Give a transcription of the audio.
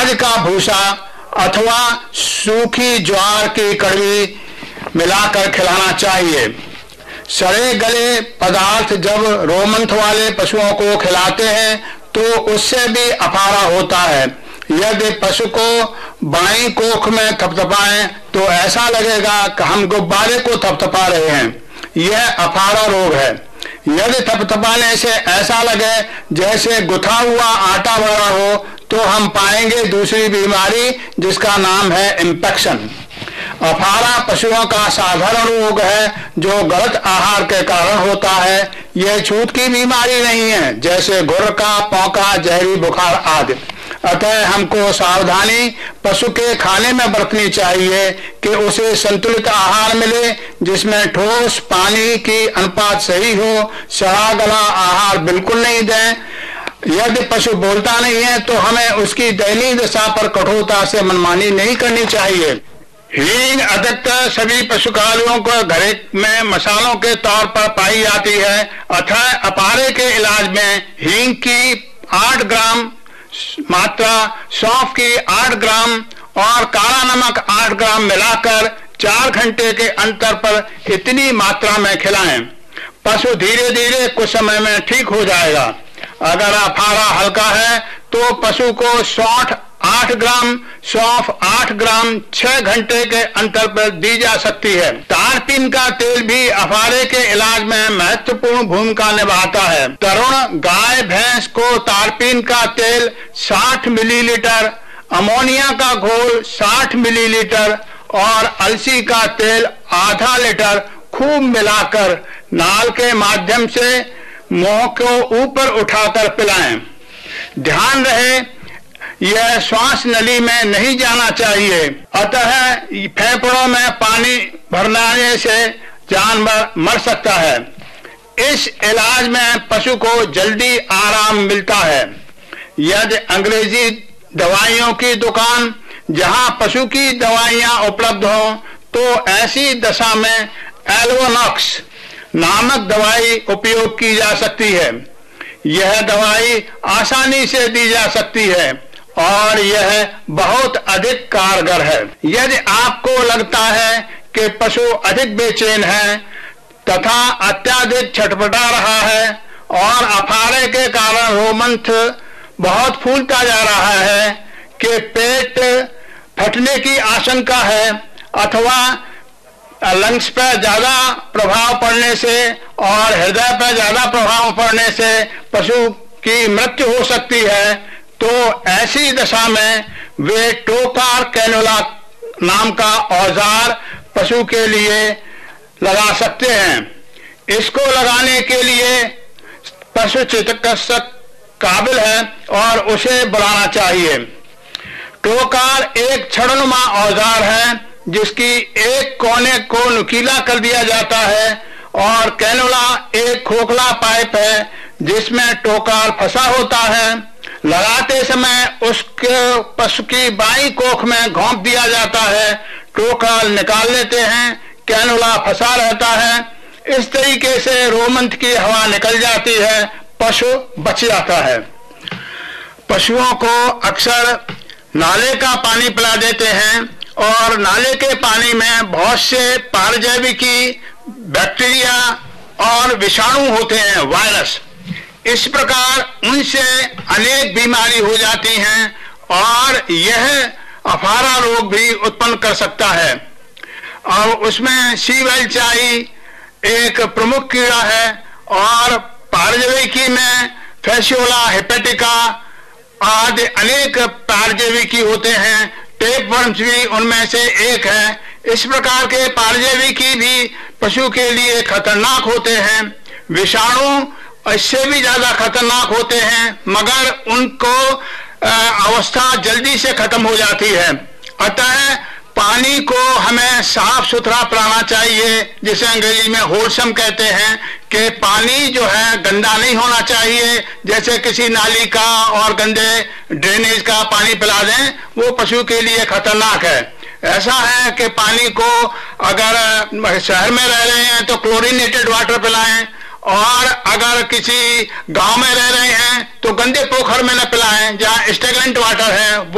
अनाज का भूसा अथवा सूखी ज्वार की कड़वी मिलाकर खिलाना चाहिए। सड़े गले पदार्थ जब रोमंथ वाले पशुओं को खिलाते हैं तो उससे भी अफारा होता है। यदि पशु को बाईं कोख में थपथपाएं तो ऐसा लगेगा कि हम गुब्बारे को थपथपा रहे हैं। यह अफारा रोग है। यदि थपथपाने से ऐसा लगे जैसे गुथा हुआ आटा भरा हो तो हम पाएंगे दूसरी बीमारी जिसका नाम है इंफेक्शन। अफारा पशुओं का साधारण रोग है जो गलत आहार के कारण होता है। यह छूत की बीमारी नहीं है जैसे घुर का, पौका, जहरी बुखार आदि। अतः हमको सावधानी पशु के खाने में बरतनी चाहिए कि उसे संतुलित आहार मिले जिसमें ठोस पानी की अनुपात सही हो। सड़ा गला आहार बिल्कुल नहीं दें। यदि पशु बोलता नहीं है तो हमें उसकी दयनीय दशा पर कठोरता से मनमानी नहीं करनी चाहिए। हींग अधिकतर सभी पशुखालियों को घरे में मसालों के तौर पर पाई जाती है। अतः अपारे के इलाज में हींग की 8 ग्राम मात्रा, सौंफ की 8 ग्राम और काला नमक 8 ग्राम मिलाकर 4 घंटे के अंतर पर इतनी मात्रा में खिलाएं। पशु धीरे धीरे कुछ समय में ठीक हो जाएगा। अगर अफारा हल्का है तो पशु को सौंठ 8 ग्राम, सौंफ 8 ग्राम 6 घंटे के अंतर पर दी जा सकती है। तारपीन का तेल भी अफारे के इलाज में महत्वपूर्ण भूमिका निभाता है। तरुण गाय भैंस को तारपीन का तेल 60 मिलीलीटर, अमोनिया का घोल 60 मिलीलीटर और अलसी का तेल आधा लीटर खूब मिलाकर नाल के माध्यम से मुंह को ऊपर उठाकर पिलाएं। ध्यान रहे यह श्वास नली में नहीं जाना चाहिए। अतः फेफड़ों में पानी भरने से जानवर मर सकता है। इस इलाज में पशु को जल्दी आराम मिलता है। यदि अंग्रेजी दवाइयों की दुकान जहां पशु की दवाइयां उपलब्ध हो तो ऐसी दशा में एल्वोनॉक्स नामक दवाई उपयोग की जा सकती है। यह दवाई आसानी से दी जा सकती है और यह बहुत अधिक कारगर है। यदि आपको लगता है कि पशु अधिक बेचैन है तथा अत्यधिक छटपटा रहा है और अफारे के कारण रोमंथ बहुत फूलता जा रहा है, कि पेट फटने की आशंका है अथवा लंग्स पर ज्यादा प्रभाव पड़ने से और हृदय पर ज्यादा प्रभाव पड़ने से पशु की मृत्यु हो सकती है, तो ऐसी दशा में वे टोकार कैनुला नाम का औजार पशु के लिए लगा सकते हैं। इसको लगाने के लिए पशु चिकित्सक काबिल है और उसे बुलाना चाहिए। टोकार एक छड़नुमा औजार है जिसकी एक कोने को नुकीला कर दिया जाता है और कैनुला एक खोखला पाइप है जिसमें टोकार फंसा होता है। लगाते समय उसके पशु की बाईं कोख में घोंप दिया जाता है। टोकार निकाल लेते हैं, कैनुला फंसा रहता है। इस तरीके से रोमंथ की हवा निकल जाती है, पशु बच जाता है। पशुओं को अक्सर नाले का पानी पिला देते हैं और नाले के पानी में बहुत से पारजैविकी, बैक्टीरिया और विषाणु होते हैं, वायरस। इस प्रकार उनसे अनेक बीमारी हो जाती हैं और यह अफारा रोग भी उत्पन्न कर सकता है। और उसमें सी वेल्चाई एक प्रमुख कीड़ा है और पारजैविकी में फैसियोला हेपेटिका आदि अनेक पारजैविकी होते हैं। टेपवर्म्स भी उनमें से एक है। इस प्रकार के पारजैविकी भी पशु के लिए खतरनाक होते हैं। विषाणु इससे भी ज्यादा खतरनाक होते हैं, मगर उनको अवस्था जल्दी से खत्म हो जाती है। अतः पानी को हमें साफ सुथरा पिलाना चाहिए, जिसे अंग्रेजी में होलसम कहते हैं, कि पानी जो है गंदा नहीं होना चाहिए। जैसे किसी नाली का और गंदे ड्रेनेज का पानी पिला दें, वो पशु के लिए खतरनाक है। ऐसा है कि पानी को अगर शहर में रह रहे हैं तो क्लोरीनेटेड वाटर पिलाएं, और अगर किसी गांव में रह रहे हैं तो गंदे पोखर में न पिलाएं जहां स्टेगनेंट वाटर है।